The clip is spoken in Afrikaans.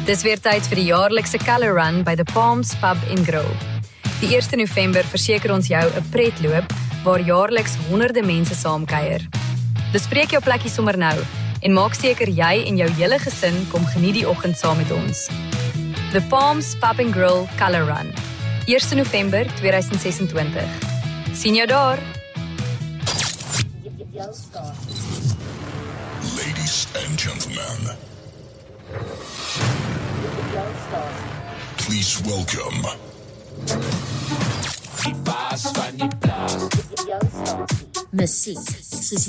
Dis weer tyd vir die jaarlikse Colour Run by The Palms Pub en Grill. Die 1 November verseker ons jou 'n pretloop waar jaarliks honderde mense saamkuier. Bespreek jou plekkie sommer nou en maak seker jy en jou hele gesin kom geniet die oggend saam met ons. The Palms Pub and Grill Colour Run, 1 November 2026. Sien jou daar! Ladies and gentlemen, please welcome Musiek soos